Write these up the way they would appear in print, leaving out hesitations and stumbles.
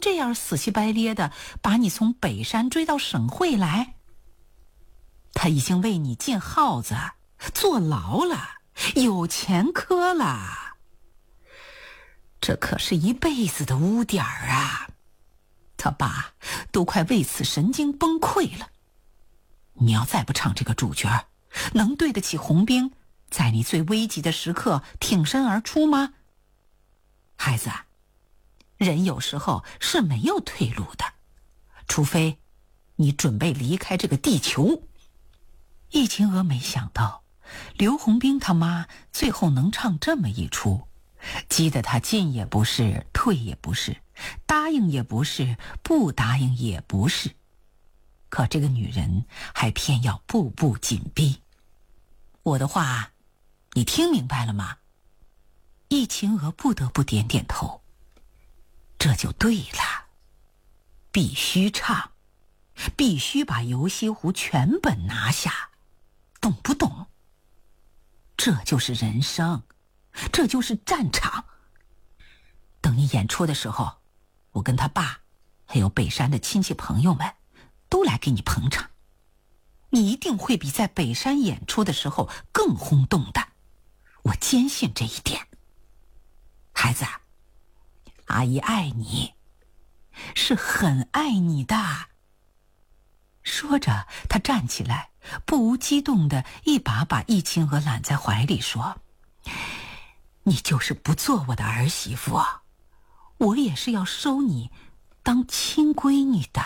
这样死乞白咧的把你从北山追到省会来？他已经为你进耗子坐牢了，有前科了，这可是一辈子的污点儿啊！他爸都快为此神经崩溃了。你要再不唱这个主角，能对得起红兵在你最危急的时刻挺身而出吗？孩子，人有时候是没有退路的，除非你准备离开这个地球。易秦娥没想到刘洪兵他妈最后能唱这么一出，激得他进也不是，退也不是，答应也不是，不答应也不是。可这个女人还偏要步步紧逼。我的话你听明白了吗？易秦娥不得不点点头。这就对了，必须唱，必须把游西湖全本拿下，懂不懂？这就是人生，这就是战场。等你演出的时候，我跟他爸还有北山的亲戚朋友们都来给你捧场，你一定会比在北山演出的时候更轰动的，我坚信这一点。孩子，阿姨爱你，是很爱你的。说着，他站起来，不无激动地一把把易秦娥揽在怀里，说：你就是不做我的儿媳妇，我也是要收你当亲闺女的。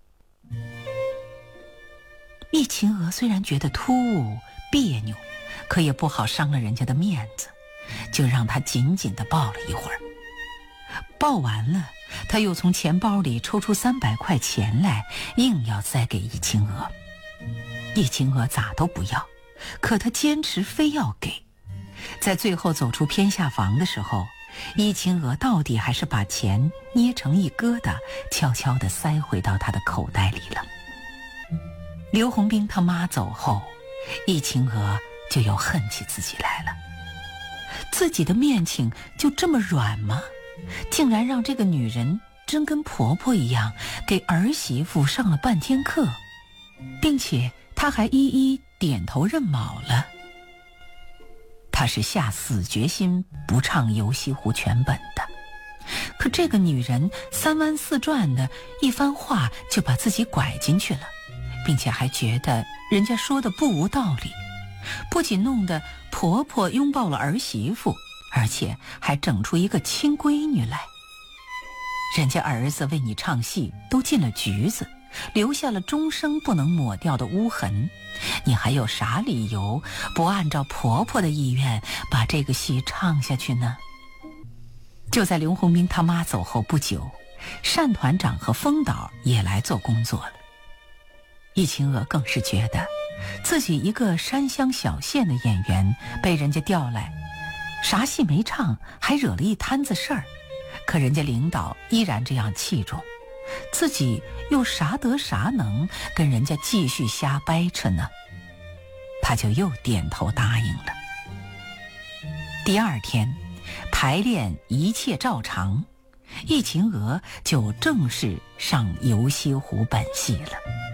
易秦娥虽然觉得突兀别扭，可也不好伤了人家的面子，就让他紧紧地抱了一会儿。抱完了，他又从钱包里抽出300块钱来，硬要塞给易秦娥。易秦娥咋都不要，可他坚持非要给。在最后走出偏下房的时候，易秦娥到底还是把钱捏成一疙瘩，悄悄地塞回到他的口袋里了。刘洪兵他妈走后，易秦娥就又恨起自己来了。自己的面请就这么软吗？竟然让这个女人真跟婆婆一样给儿媳妇上了半天课，并且她还一一点头认卯了。她是下死决心不唱游西湖全本的，可这个女人3弯4转的一番话就把自己拐进去了，并且还觉得人家说的不无道理，不仅弄得婆婆拥抱了儿媳妇，而且还整出一个亲闺女来。人家儿子为你唱戏都进了局子，留下了终生不能抹掉的污痕，你还有啥理由不按照婆婆的意愿把这个戏唱下去呢？就在刘洪兵他妈走后不久，单团长和风导也来做工作了。易秦娥更是觉得自己一个山乡小县的演员被人家调来，啥戏没唱，还惹了一摊子事儿，可人家领导依然这样器重，自己又啥得啥能跟人家继续瞎掰扯呢？他就又点头答应了。第2天排练一切照常，易秦娥就正式上游西湖本戏了。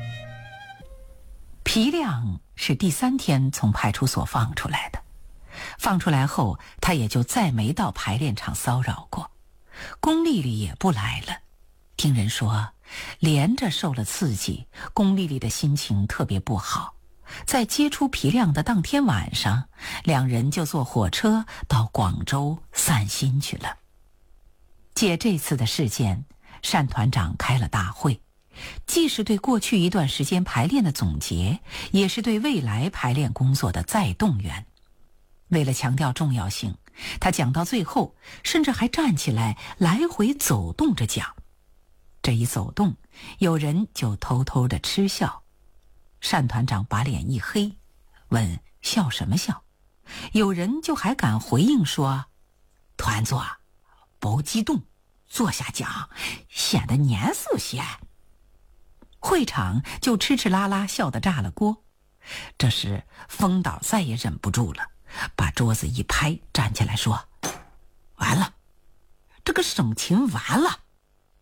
皮亮是第3天从派出所放出来的，放出来后他也就再没到排练场骚扰过，龚丽丽也不来了。听人说连着受了刺激，龚丽丽的心情特别不好，在接触皮亮的当天晚上，两人就坐火车到广州散心去了。借这次的事件，单团长开了大会，既是对过去一段时间排练的总结，也是对未来排练工作的再动员。为了强调重要性，他讲到最后甚至还站起来来回走动着讲。这一走动，有人就偷偷的嗤笑。单团长把脸一黑，问笑什么笑？有人就还敢回应说，团座不激动，坐下讲显得严肃些。会场就吃吃拉拉笑得炸了锅。这时风导再也忍不住了，把桌子一拍，站起来说，完了，这个省琴完了，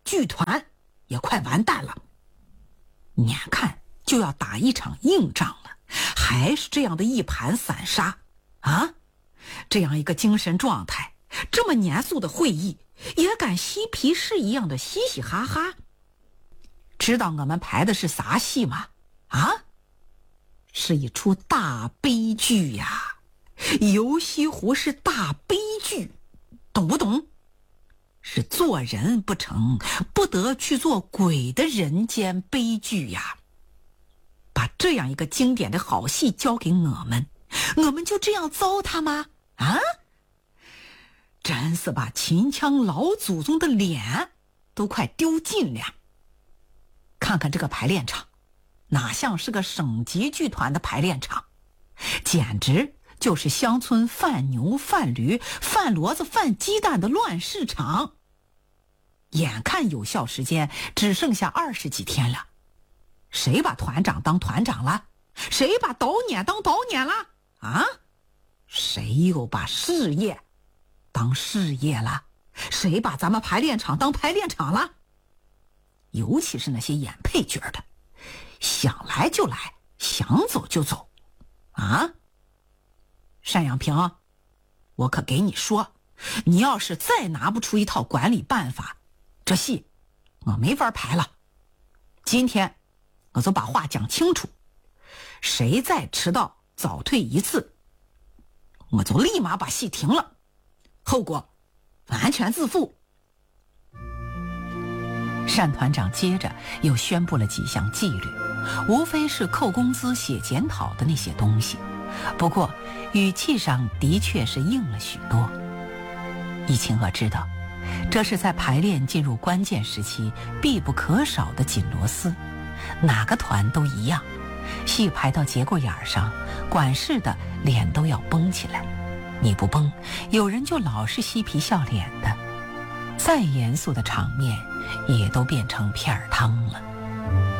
剧团也快完蛋了，眼看就要打一场硬仗了，还是这样的一盘散沙啊！这样一个精神状态，这么严肃的会议，也敢嬉皮士一样的嘻嘻哈哈。知道我们排的是啥戏吗？啊，是一出大悲剧呀！游西湖是大悲剧，懂不懂？是做人不成，不得去做鬼的人间悲剧呀！把这样一个经典的好戏交给我们就这样糟蹋吗？啊！真是把秦腔老祖宗的脸都快丢尽了。看看这个排练场，哪像是个省级剧团的排练场，简直就是乡村贩牛贩驴贩骡子贩鸡蛋的乱市场。眼看有效时间只剩下20几天了，谁把团长当团长了？谁把导演当导演了？啊？谁又把事业当事业了？谁把咱们排练场当排练场了？尤其是那些演配角的，想来就来，想走就走啊！单阳平，我可给你说，你要是再拿不出一套管理办法，这戏我没法排了。今天我就把话讲清楚，谁再迟到早退一次，我就立马把戏停了，后果完全自负。单团长接着又宣布了几项纪律，无非是扣工资写检讨的那些东西，不过语气上的确是硬了许多。易清娥知道，这是在排练进入关键时期必不可少的紧螺丝，哪个团都一样，戏排到节骨眼上，管事的脸都要绷起来，你不绷，有人就老是嬉皮笑脸的，再严肃的场面也都变成片儿汤了。